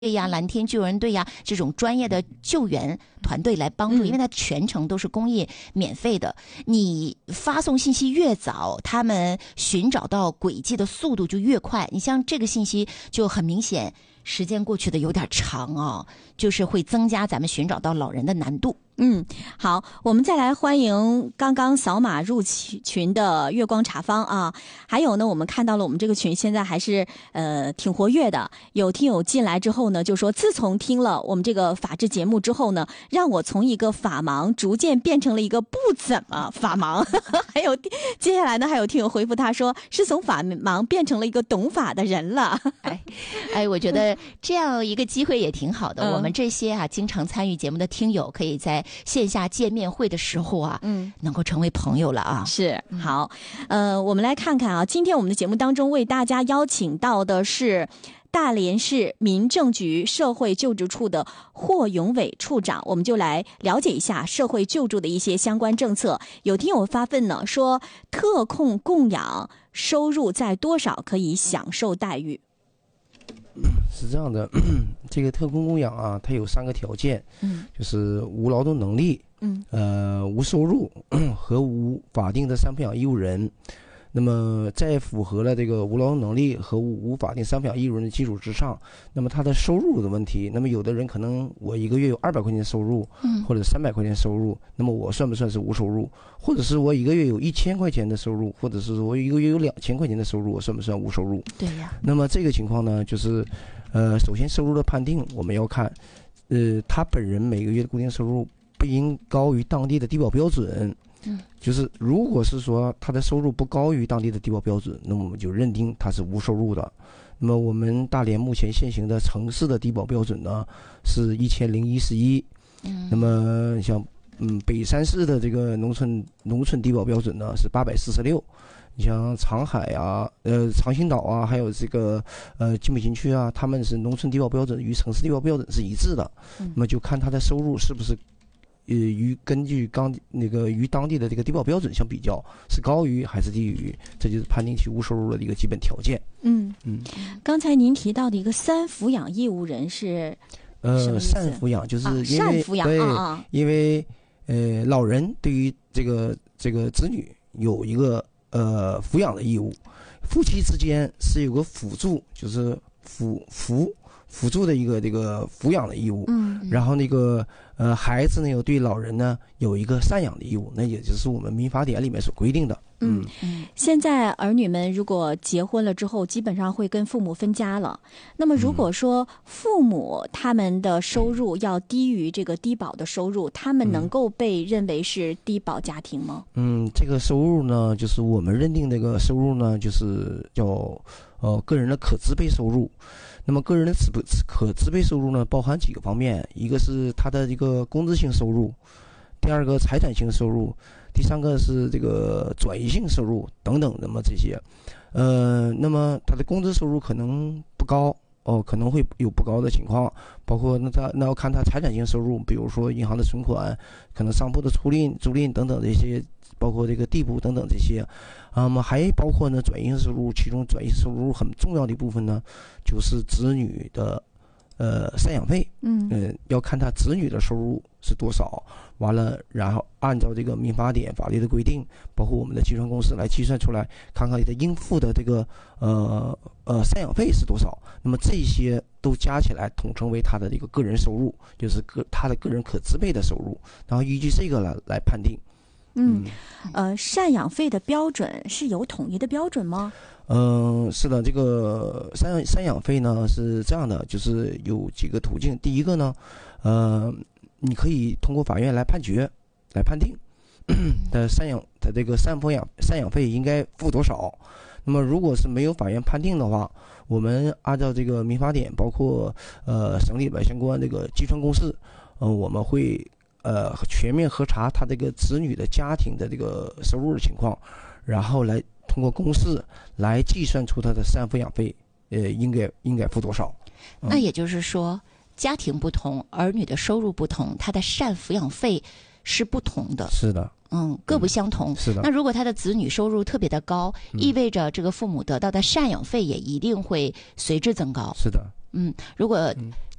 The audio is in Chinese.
呀、蓝天救援队呀这种专业的救援团队来帮助，因为它全程都是公益免费的。你发送信息越早，他们寻找到轨迹的速度就越快。你像这个信息就很明显，时间过去的有点长啊，就是会增加咱们寻找到老人的难度。 好，我们再来欢迎刚刚扫码入群的月光茶坊啊，还有呢，我们看到了我们这个群现在还是挺活跃的，有听友进来之后呢，就说自从听了我们这个法治节目之后呢，让我从一个法盲逐渐变成了一个不怎么法盲，还有接下来呢，还有听友回复他说是从法盲变成了一个懂法的人了。 我觉得这样一个机会也挺好的。我们这些经常参与节目的听友，可以在线下见面会的时候能够成为朋友了啊。 是，好，我们来看看啊，今天我们的节目当中为大家邀请到的是大连市民政局社会救助处的霍永伟处长，我们就来了解一下社会救助的一些相关政策。有听友发问呢，说特控供养收入在多少可以享受待遇？ 是这样的，这个特供供养啊，它有3个条件，就是无劳动能力，无收入和无法定的赡养义务人。那么在符合了这个无劳动能力和无法定赡养义务人的基础之上，那么他的收入的问题，那么有的人可能我一个月有200块钱收入，或者300块钱收入，那么我算不算是无收入？或者是我一个月有1000块钱的收入，或者是我一个月有2000块钱的收入，我算不算无收入？ 对呀。 那么这个情况呢，就是首先收入的判定我们要看，他本人每个月的固定收入不应高于当地的低保标准。就是如果是说他的收入不高于当地的低保标准，那么我们就认定他是无收入的。那么我们大连目前现行的城市的低保标准呢是1011，那么像北山市的这个农村低保标准呢是846。你像长海啊、长兴岛啊，还有这个金北新区啊，他们是农村低保标准与城市低保标准是一致的。那么就看他的收入是不是根据与当地的这个低保标准相比较，是高于还是低于，这就是判定其无收入的一个基本条件。 刚才您提到的一个赡抚养义务人是什么意思？ 赡抚养就是因为赡抚养因为老人对于这个子女有一个抚养的义务，夫妻之间是有个辅助，就是辅助的一个这个抚养的义务，然后那个孩子呢有对老人呢有一个赡养的义务，那也就是我们民法典里面所规定的。 现在儿女们如果结婚了之后，基本上会跟父母分家了。那么如果说父母他们的收入要低于这个低保的收入，他们能够被认为是低保家庭吗？ 这个收入呢，就是我们认定这个收入呢，就是叫个人的可支配收入。那么个人的可支配收入呢，包含几个方面，一个是他的这个工资性收入，第二个财产性收入，第三个是这个转移性收入等等。那么这些，那么他的工资收入可能不高可能会有不高的情况，包括那要看他财产性收入，比如说银行的存款，可能商铺的租赁等等这些，包括这个地铺等等这些。还包括呢转移性收入，其中转移收入很重要的一部分呢，就是子女的赡养费。要看他子女的收入是多少，完了然后按照这个民法典法律的规定，包括我们的计算公式来计算出来，看看你的应付的这个赡养费是多少。那么这些都加起来统称为他的这个个人收入，就是他的个人可支配的收入，然后依据这个来判定。 赡养费的标准是有统一的标准吗？ 是的，这个赡养费呢是这样的，就是有几个途径。第一个呢，你可以通过法院来判决来判定的他这个赡养费应该付多少。那么如果是没有法院判定的话，我们按照这个民法典，包括省里边相关这个计算公式，我们会全面核查他这个子女的家庭的这个收入的情况，然后来通过公式来计算出他的赡抚养费应该付多少。 那也就是说，家庭不同，儿女的收入不同，他的赡抚养费是不同的。 是的。 各不相同。 是的。 那如果他的子女收入特别的高，意味着这个父母得到的赡养费也一定会随之增高。 是的。 如果